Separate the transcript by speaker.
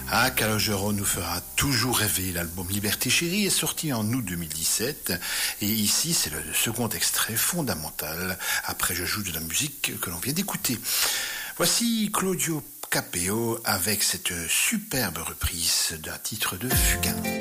Speaker 1: Ah, Calogero nous fera toujours rêver. L'album Liberté Chérie est sorti en août 2017 et ici c'est le second extrait fondamental. Après je joue de la musique que l'on vient d'écouter. Voici Claudio Capeo avec cette superbe reprise d'un titre de Fugain.